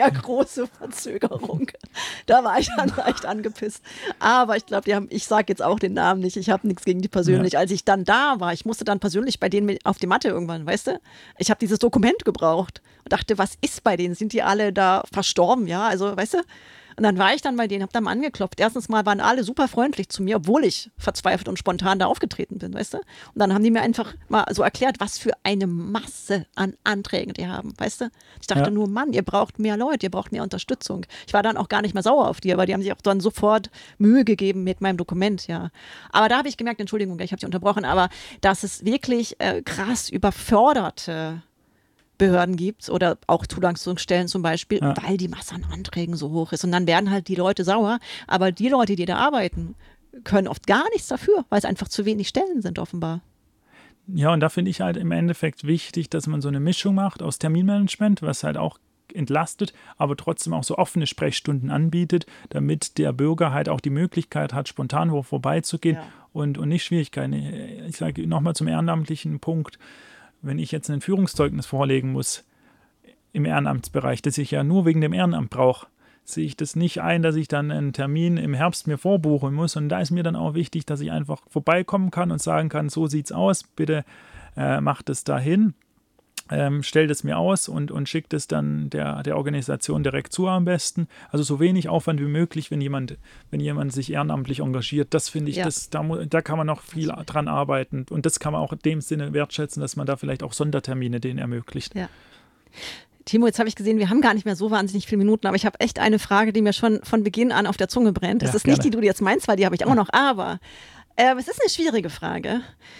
sehr große Verzögerung. Da war ich dann leicht angepisst. Aber ich glaube, ich sage jetzt auch den Namen nicht, ich habe nichts gegen die persönlich. Als ich dann da war, ich musste dann persönlich bei denen auf die Matte irgendwann, weißt du? Ich habe dieses Dokument gebraucht und dachte, was ist bei denen? Sind die alle da verstorben, ja? Also, weißt du? Und dann war ich dann bei denen, habe dann mal angeklopft. Erstens mal waren alle super freundlich zu mir, obwohl ich verzweifelt und spontan da aufgetreten bin, weißt du? Und dann haben die mir einfach mal so erklärt, was für eine Masse an Anträgen die haben, weißt du? Ich dachte nur, Mann, ihr braucht mehr Leute, ihr braucht mehr Unterstützung. Ich war dann auch gar nicht mehr sauer auf die, aber die haben sich auch dann sofort Mühe gegeben mit meinem Dokument, ja. Aber da habe ich gemerkt, Entschuldigung, ich habe dich unterbrochen, aber dass es wirklich krass überforderte Behörden gibt oder auch Zulassungsstellen zum Beispiel, weil die Masse an Anträgen so hoch ist. Und dann werden halt die Leute sauer, aber die Leute, die da arbeiten, können oft gar nichts dafür, weil es einfach zu wenig Stellen sind offenbar. Ja, und da finde ich halt im Endeffekt wichtig, dass man so eine Mischung macht aus Terminmanagement, was halt auch entlastet, aber trotzdem auch so offene Sprechstunden anbietet, damit der Bürger halt auch die Möglichkeit hat, spontan wo vorbeizugehen und nicht Schwierigkeiten. Ich sage nochmal zum ehrenamtlichen Punkt, wenn ich jetzt ein Führungszeugnis vorlegen muss im Ehrenamtsbereich, das ich ja nur wegen dem Ehrenamt brauche, sehe ich das nicht ein, dass ich dann einen Termin im Herbst mir vorbuchen muss. Und da ist mir dann auch wichtig, dass ich einfach vorbeikommen kann und sagen kann, so sieht's aus, bitte macht es dahin, stellt es mir aus und schickt es dann der Organisation direkt zu am besten. Also so wenig Aufwand wie möglich, wenn jemand sich ehrenamtlich engagiert. Das finde ich, da kann man noch viel dran arbeiten. Und das kann man auch in dem Sinne wertschätzen, dass man da vielleicht auch Sondertermine denen ermöglicht. Ja. Timo, jetzt habe ich gesehen, wir haben gar nicht mehr so wahnsinnig viele Minuten, aber ich habe echt eine Frage, die mir schon von Beginn an auf der Zunge brennt. Das ist nicht die, du jetzt meinst, weil die habe ich auch noch, aber es ist eine schwierige Frage.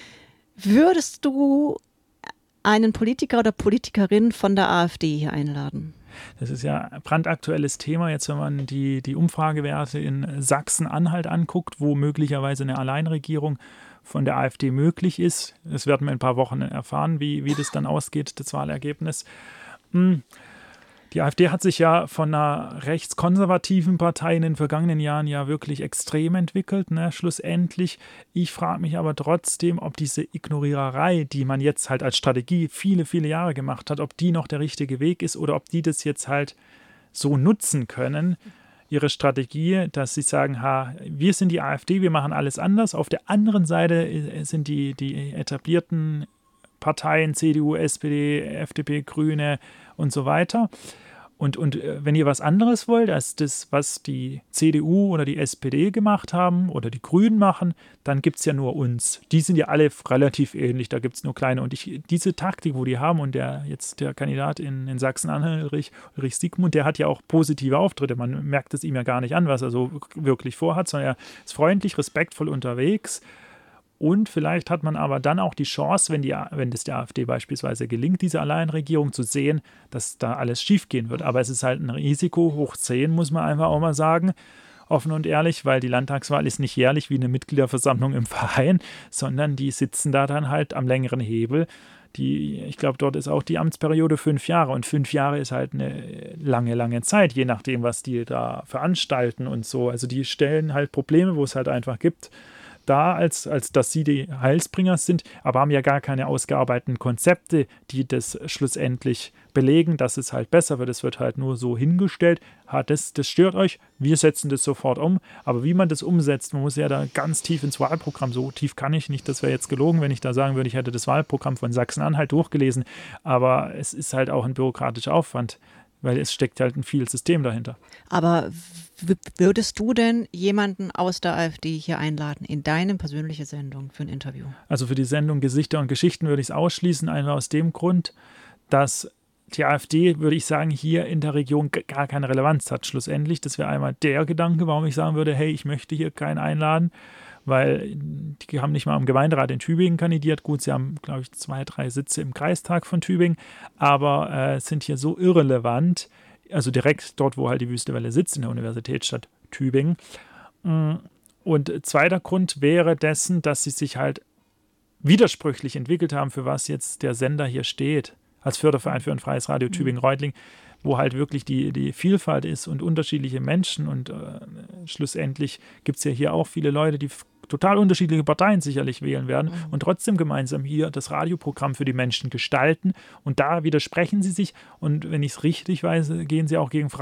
Würdest du einen Politiker oder Politikerin von der AfD hier einladen? Das ist ja ein brandaktuelles Thema. Jetzt, wenn man die Umfragewerte in Sachsen-Anhalt anguckt, wo möglicherweise eine Alleinregierung von der AfD möglich ist. Das werden wir in ein paar Wochen erfahren, wie das dann ausgeht, das Wahlergebnis. Die AfD hat sich ja von einer rechtskonservativen Partei in den vergangenen Jahren ja wirklich extrem entwickelt, ne, schlussendlich. Ich frage mich aber trotzdem, ob diese Ignoriererei, die man jetzt halt als Strategie viele, viele Jahre gemacht hat, ob die noch der richtige Weg ist oder ob die das jetzt halt so nutzen können, ihre Strategie, dass sie sagen, wir sind die AfD, wir machen alles anders. Auf der anderen Seite sind die etablierten Parteien, CDU, SPD, FDP, Grüne und so weiter. Und wenn ihr was anderes wollt als das, was die CDU oder die SPD gemacht haben oder die Grünen machen, dann gibt es ja nur uns. Die sind ja alle relativ ähnlich, da gibt es nur kleine. Und diese Taktik, wo die haben und der Kandidat in Sachsen-Anhalt, Ulrich Siegmund, der hat ja auch positive Auftritte. Man merkt es ihm ja gar nicht an, was er so wirklich vorhat, sondern er ist freundlich, respektvoll unterwegs. Und vielleicht hat man aber dann auch die Chance, wenn das der AfD beispielsweise gelingt, diese Alleinregierung zu sehen, dass da alles schiefgehen wird. Aber es ist halt ein Risiko, hoch 10, muss man einfach auch mal sagen, offen und ehrlich, weil die Landtagswahl ist nicht jährlich wie eine Mitgliederversammlung im Verein, sondern die sitzen da dann halt am längeren Hebel. Ich glaube, dort ist auch die Amtsperiode 5 Jahre und 5 Jahre ist halt eine lange, lange Zeit, je nachdem, was die da veranstalten und so. Also die stellen halt Probleme, wo es halt einfach gibt, da, als dass sie die Heilsbringer sind, aber haben ja gar keine ausgearbeiteten Konzepte, die das schlussendlich belegen, dass es halt besser wird. Es wird halt nur so hingestellt, das stört euch, wir setzen das sofort um. Aber wie man das umsetzt, man muss ja da ganz tief ins Wahlprogramm, so tief kann ich nicht, das wäre jetzt gelogen, wenn ich da sagen würde, ich hätte das Wahlprogramm von Sachsen-Anhalt durchgelesen, aber es ist halt auch ein bürokratischer Aufwand, weil es steckt halt ein viel System dahinter. Aber würdest du denn jemanden aus der AfD hier einladen in deine persönliche Sendung für ein Interview? Also für die Sendung Gesichter und Geschichten würde ich es ausschließen, einfach aus dem Grund, dass die AfD, würde ich sagen, hier in der Region gar keine Relevanz hat. Schlussendlich, das wäre einmal der Gedanke, warum ich sagen würde, hey, ich möchte hier keinen einladen, weil die haben nicht mal im Gemeinderat in Tübingen kandidiert. Gut, sie haben, glaube ich, 2, 3 Sitze im Kreistag von Tübingen, aber sind hier so irrelevant, also direkt dort, wo halt die Wüstewelle sitzt, in der Universitätsstadt Tübingen. Und zweiter Grund wäre dessen, dass sie sich halt widersprüchlich entwickelt haben, für was jetzt der Sender hier steht, als Förderverein für ein freies Radio Tübingen-Reutling, wo halt wirklich die Vielfalt ist und unterschiedliche Menschen und schlussendlich gibt es ja hier auch viele Leute, die total unterschiedliche Parteien sicherlich wählen werden und trotzdem gemeinsam hier das Radioprogramm für die Menschen gestalten. Und da widersprechen sie sich. Und wenn ich es richtig weiß, gehen sie auch gegen